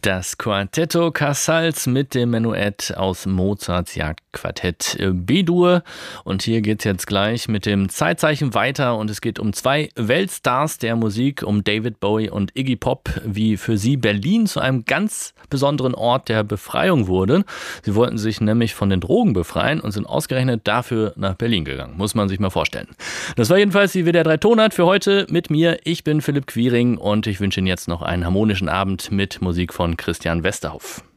Das Quartetto Casals mit dem Menuett aus Mozarts Jagdquartett B-Dur. Und hier geht's jetzt gleich mit dem Zeitzeichen weiter und es geht um zwei Weltstars der Musik, um David Bowie und Iggy Pop, wie für sie Berlin zu einem ganz besonderen Ort der Befreiung wurde. Sie wollten sich nämlich von den Drogen befreien und sind ausgerechnet dafür nach Berlin gegangen. Muss man sich mal vorstellen. Das war jedenfalls die WDR 3 Tonart für heute mit mir. Ich bin Philipp Quiring und ich wünsche Ihnen jetzt noch einen harmonischen Abend mit Musik von Christian Westerhoff.